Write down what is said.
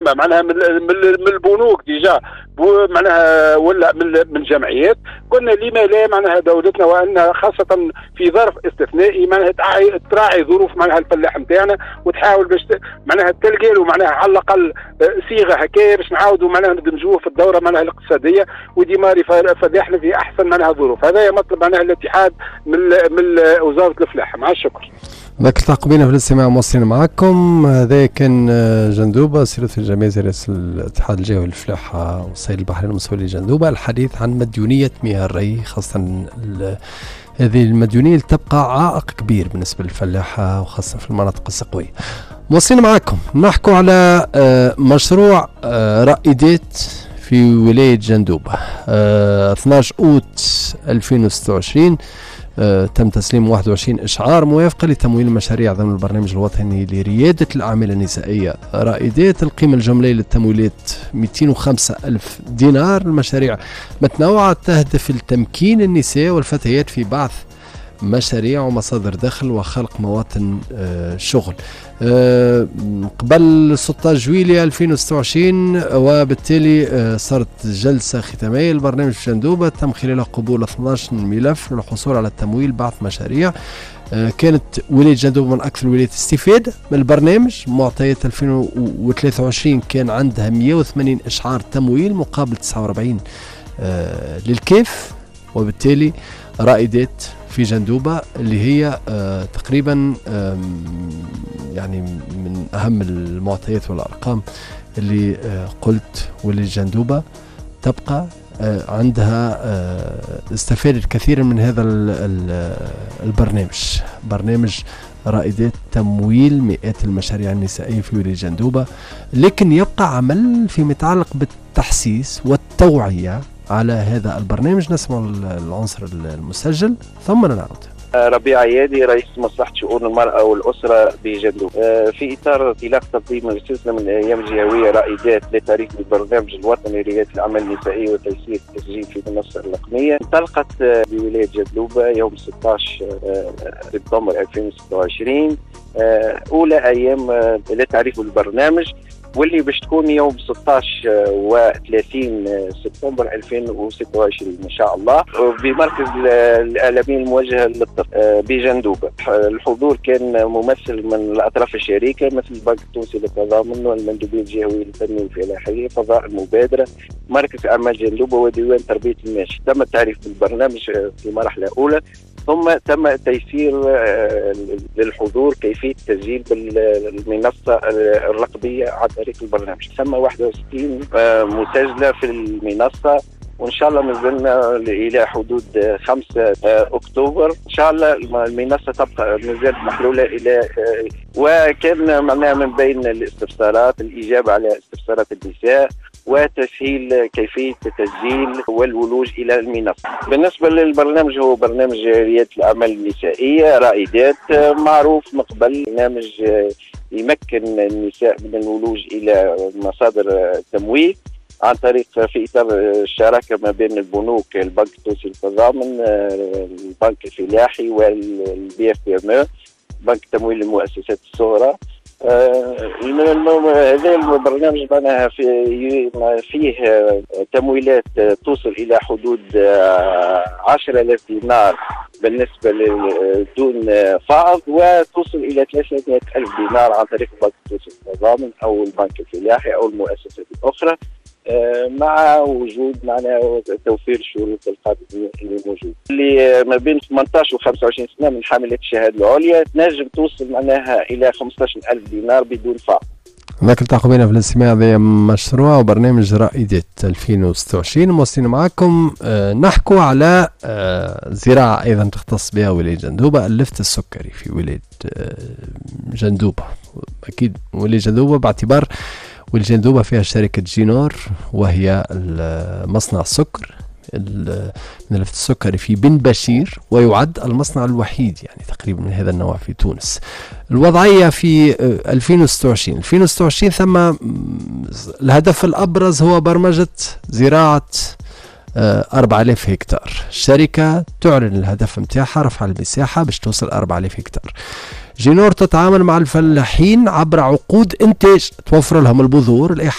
ولا معناها من البنوك ديجا معناها ولا من جمعيات. قلنا لما لا معناها دولتنا وان خاصه في ظرف استثنائي معناها تراعي ظروف معناها الفلاح نتاعنا وتحاول باش معناها تلقى له معناها على الاقل صيغه هكايا باش نعاودوا معناها ندمجوه في الدوره معناها الاقتصاديه وديماري فلاحنا في احسن معناها ظروف. هذا مطلب معناها الاتحاد من وزاره الفلاحه. مع الشكر. ذاك التعقبين في الاستماع موصلين معكم. هذا كان جندوبه سيرة الجمازي رئيس الاتحاد الجوي للفلاحه والصيد البحري المسؤول لجندوبه الحديث عن مديونيه مياه الري، خاصه هذه المديونيه اللي تبقى عائق كبير بالنسبه للفلاحه وخاصه في المناطق السقويه. موصلين معكم نحكوا على مشروع رائدات في ولايه جندوبه. 12 أوت 2026 تم تسليم 21 إشعار موافقة لتمويل المشاريع ضمن البرنامج الوطني لريادة الأعمال النسائية رائدات. القيمة الجملية للتمويلات 205 ألف دينار. المشاريع متنوعة تهدف لتمكين النساء والفتيات في بعث مشاريع ومصادر دخل وخلق مواطن شغل. قبل 16 جويلية 2026 وبالتالي صارت جلسة ختامية للبرنامج في جندوبة تم خلالها قبول 12 ملف للحصول على التمويل بعث مشاريع. كانت ولاية جندوبة من أكثر الولايات استفادة من البرنامج. معطيات 2023 كان عندها 180 إشعار تمويل مقابل 49 للكيف. وبالتالي رائدات في جندوبة اللي هي تقريبا يعني من أهم المعطيات والأرقام اللي قلت، واللي جندوبة تبقى عندها استفادت كثيرا من هذا البرنامج، برنامج رائدات تمويل مئات المشاريع النسائية في ولاية جندوبة. لكن يبقى عمل فيما يتعلق بالتحسيس والتوعية على هذا البرنامج. نسمع العنصر المسجل ثم نعود. ربيع عيادي رئيس مصلحة شؤون المرأة والأسرة بجندوب. في إطار انطلاق تنظيم السلسلة من الأيام الجهوية رائدات لتاريخ البرنامج الوطني لريادة الأعمال النسائية وتيسير التسجيل في المنصة الرقمية، انطلقت بولاية جندوبة يوم 16 سبتمبر 2026 أولى أيام لتعريف البرنامج، واللي باش تكون يوم 16 و30 سبتمبر 2026 ان شاء الله بمركز الإعلامي الموجه للطب بجندوبة. الحضور كان ممثل من الاطراف الشريكه مثل البنك التونسي للتضامن والمندوبيه الجهويه للتنميه الفلاحيه، فضاء المبادره، مركز اعمال جندوبة وديوان تربيه الماشي. تم التعريف بالبرنامج في مرحله اولى، ثم تم تيسير للحضور كيفيه التسجيل بالمنصه الرقميه عن طريق البرنامج. ثم 61 مسجله في المنصه، وان شاء الله نزلنا الى حدود 5 اكتوبر ان شاء الله المنصه تبقى مازالت محلوله الى وكان معناها من بين الاستفسارات الاجابه على استفسارات النساء وتسهيل كيفية التسجيل والولوج إلى المنصة. بالنسبة للبرنامج هو برنامج ريادة الأعمال النسائية رائدات، معروف من قبل برنامج يمكن النساء من الولوج إلى مصادر التمويل عن طريق في إطار الشراكة ما بين البنوك، البنك التونسي للتضامن، البنك الفلاحي والبي اف بي ام او، بنك تمويل المؤسسات الصغرى. هذا البرنامج معناها فيه تمويلات توصل إلى حدود 10,000 دينار بالنسبة دون فائض، وتوصل إلى 300,000 دينار عن طريق البنك التونسي للتضامن أو البنك الفلاحي أو المؤسسات الأخرى، مع وجود معنا توفير الشروط القانونية اللي موجود. اللي ما بين 18 و 25 سنة من حاملة الشهادة العليا تنجم توصل معناها إلى 15,000 دينار بدون فائض. هناك التعقبين في الاستماع بمشروع وبرنامج رائدات 2026. مواصلين معكم. نحكوا على زراعة أيضا تختص بها ولاية جندوبة، اللفت السكري في ولاية جندوبة. أكيد ولاية جندوبة باعتبار ولاية جندوبة فيها شركة جينور وهي مصنع السكر من اللفت السكري في بن بشير، ويعد المصنع الوحيد يعني تقريبا من هذا النوع في تونس. الوضعية في 2026 ثم الهدف الأبرز هو برمجة زراعة 4,000 هكتار. الشركة تعلن الهدف متاعها رفع المساحة باش توصل 4,000 هكتار. جينور تتعامل مع الفلاحين عبر عقود إنتاج توفر لهم البذور